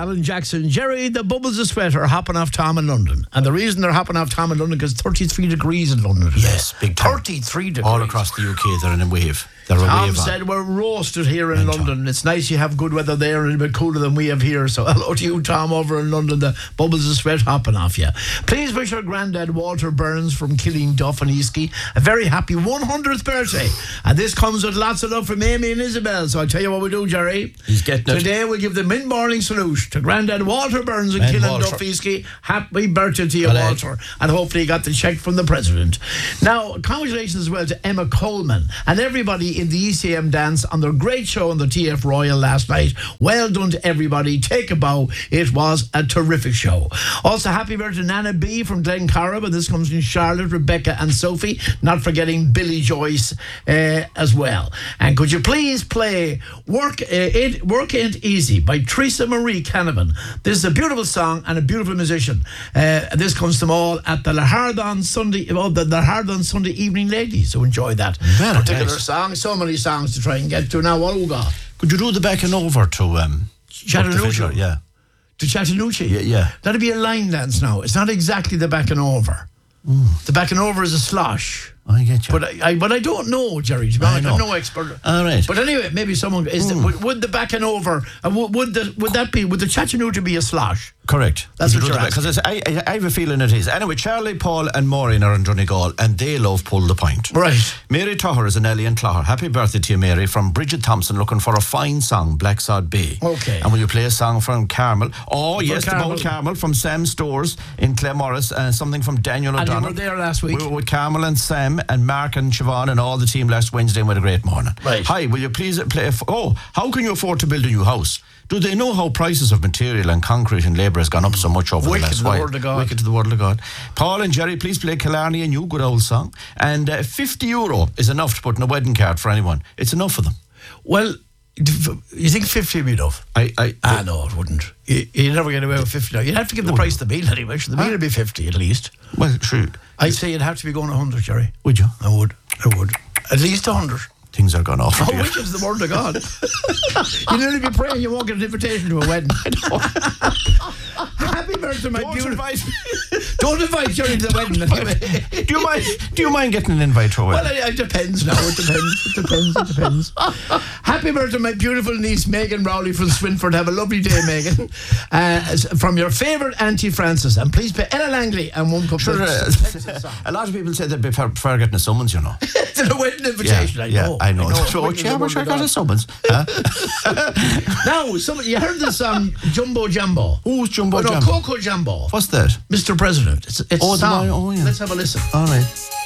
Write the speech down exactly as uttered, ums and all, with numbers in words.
Alan Jackson. Jerry, the bubbles of sweat are hopping off Tom in London. And the reason they're hopping off Tom in London because thirty-three degrees in London today. Yes, big time. thirty-three degrees. All across the U K, they're in a wave. They're a Tom wave said on. we're roasted here in And London. Tom. It's nice you have good weather there and a bit cooler than we have here. So hello to you, Tom, over in London. The bubbles of sweat hopping off you. Please wish our granddad Walter Burns from Killing Duff and Easky a very happy one hundredth birthday. And this comes with lots of love from Amy and Isabel. So I'll tell you what we do, Jerry. He's getting it. Today we'll give the mid-morning salute to granddad Walter Burns and Man, Killing Walter. Duff Easky. Happy birthday to you, Well, Walter. And hopefully you got the check from the president. Now, congratulations as well to Emma Coleman and everybody in the E C M dance on their great show on the T F Royal last night. Well done to everybody. Take a bow. It was a terrific show. Also, happy birthday to Nana B from Glencorrib, and this comes from Charlotte, Rebecca and Sophie. Not forgetting Billy Joyce uh, as well. And could you please play Work uh, It Work Ain't Easy by Teresa Marie Canavan. This is a beautiful song and a beautiful musician. Uh, and this comes to them all at the Lahard Sunday, oh, the Lahard Sunday evening ladies. So enjoy that Very particular nice. song. So many songs to try and get to. Now, what have we got? Could you do the back and over to um, Chattanooga? Up the Fiddler? Yeah. To Chattanooga? Yeah, yeah. That'd be a line dance now. It's not exactly the back and over. Mm. The back and over is a slosh. I get you. But I, I, but I don't know, Jerry. To be I honest, I'm know. no expert. All right. But anyway, maybe someone is. The, would, would the back and over? Uh, would, would the would that be? Would the Chattanooga be a slosh? Correct. That's Could what you you're do the- 'cause it's- I, I, I have a feeling it is. Anyway, Charlie, Paul and Maureen are in Donegal and they love Pull the Point. Right. Mary Toher is an Ellie and Clogher. Happy birthday to you, Mary, from Bridget Thompson, looking for a fine song, Black Sod Bay. Okay. And will you play a song from Carmel? Oh, yes, Carmel. the Bold Carmel from Sam Stores in Claremorris, and something from Daniel And you O'Donnell. were there last week. We were with Carmel and Sam and Mark and Siobhan and all the team last Wednesday and we had a great morning. Right. Hi, will you please play... F- oh, how can you afford to build a new house? Do they know how prices of material and concrete and labour has gone up so much over Wicked the last to the while? word of God. Wicked to the word of God. Paul and Jerry, please play Killarney, a new good old song. And uh, fifty euro is enough to put in a wedding card for anyone. It's enough for them. Well, you think fifty would be enough? I, I, Ah, no, it wouldn't. You, you'd never get away with fifty. Now. You'd have to give the price of the meal anyway. So the meal would be fifty at least. Well, sure. I'd say you'd have to be going one hundred, Jerry. Would you? I would. I would. At least one hundred. Things are gone off. Oh, which is the word of God. You'd only be praying you won't get an invitation to a wedding. Happy birthday, my Don't beautiful. invite Don't invite Jerry to the wedding. Anyway. Do you mind? Do you mind getting an invite to a Well, wedding? it, it depends now. It depends. It depends. It depends. Happy birthday, my beautiful niece, Megan Rowley from Swinford. Have a lovely day, Megan. Uh, as- from your favourite Auntie Frances. And please pay Ella Langley and one cup Sure, of uh, a lot of people say they'd prefer, prefer getting a summons, you know. to the wedding invitation. Yeah, I yeah, know. I know. I So, Which is yeah, the I wish I word of got God. a summons. Huh? Now, some, you heard the song Jumbo Jambo. Who's Jumbo oh, no, Jambo? Coco Jambo. What's that? Mister President. It's, it's Oh, a song. the- oh, yeah. Let's have a listen. All right.